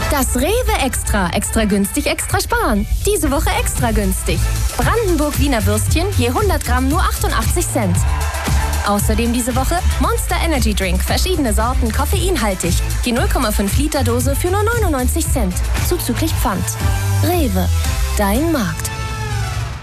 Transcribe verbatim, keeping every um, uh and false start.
Das Rewe Extra. Extra günstig, extra sparen. Diese Woche extra günstig. Brandenburg Wiener Würstchen je hundert Gramm nur achtundachtzig Cent. Außerdem diese Woche Monster Energy Drink. Verschiedene Sorten, koffeinhaltig. Die null Komma fünf Liter Dose für nur neunundneunzig Cent. Zuzüglich Pfand. Rewe. Dein Markt.